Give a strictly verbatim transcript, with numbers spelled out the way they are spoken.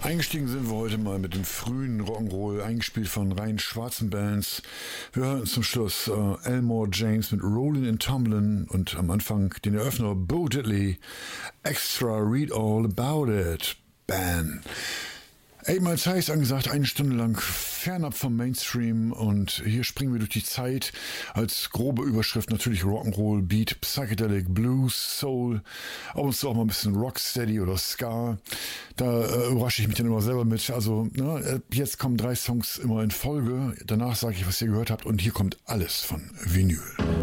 Eingestiegen sind wir heute mal mit dem frühen Rock'n'Roll, eingespielt von rein schwarzen Bands. Wir hören zum Schluss äh, Elmore James mit Rollin' and Tumblin' und am Anfang den Eröffner Bo Diddley, Extra Read All About It, Bam. Eight Mile High ist angesagt, eine Stunde lang fernab vom Mainstream, und hier springen wir durch die Zeit. Als grobe Überschrift natürlich Rock'n'Roll, Beat, Psychedelic, Blues, Soul, ab und zu auch mal ein bisschen Rocksteady oder Ska. Da äh, überrasche ich mich dann immer selber mit. Also ne, jetzt kommen drei Songs immer in Folge, danach sage ich, was ihr gehört habt, und hier kommt alles von Vinyl.